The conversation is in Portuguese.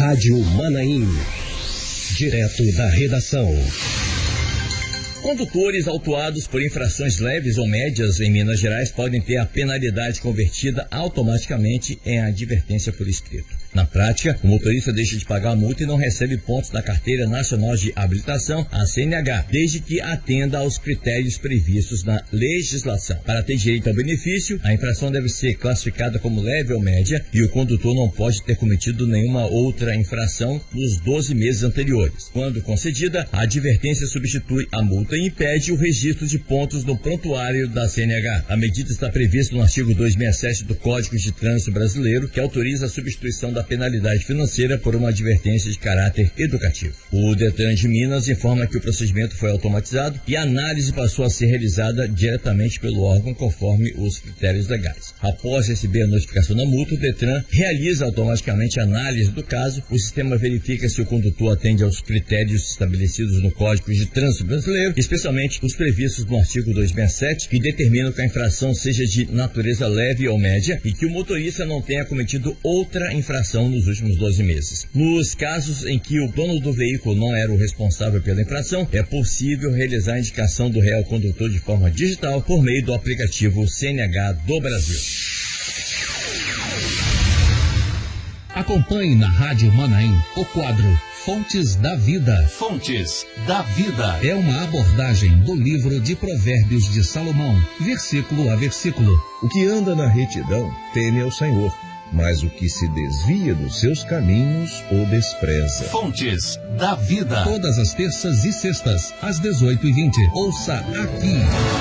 Rádio Manaim. Direto da redação. Condutores autuados por infrações leves ou médias em Minas Gerais podem ter a penalidade convertida automaticamente em advertência por escrito. Na prática, o motorista deixa de pagar a multa e não recebe pontos da Carteira Nacional de Habilitação, a CNH, desde que atenda aos critérios previstos na legislação. Para ter direito ao benefício, a infração deve ser classificada como leve ou média e o condutor não pode ter cometido nenhuma outra infração nos 12 meses anteriores. Quando concedida, a advertência substitui a multa e impede o registro de pontos no prontuário da CNH. A medida está prevista no artigo 267 do Código de Trânsito Brasileiro, que autoriza a substituição da penalidade financeira por uma advertência de caráter educativo. O Detran de Minas informa que o procedimento foi automatizado e a análise passou a ser realizada diretamente pelo órgão conforme os critérios legais. Após receber a notificação da multa, o Detran realiza automaticamente a análise do caso. O sistema verifica se o condutor atende aos critérios estabelecidos no Código de Trânsito Brasileiro, especialmente os previstos no artigo 267, que determinam que a infração seja de natureza leve ou média e que o motorista não tenha cometido outra infração nos últimos 12 meses. Nos casos em que o dono do veículo não era o responsável pela infração, é possível realizar a indicação do réu condutor de forma digital por meio do aplicativo CNH do Brasil. Acompanhe na Rádio Manaim o quadro Fontes da Vida. Fontes da Vida é uma abordagem do livro de Provérbios de Salomão, versículo a versículo. O que anda na retidão teme ao Senhor, mas o que se desvia dos seus caminhos o despreza. Fontes da Vida. Todas as terças e sextas, às 18h20. Ouça aqui.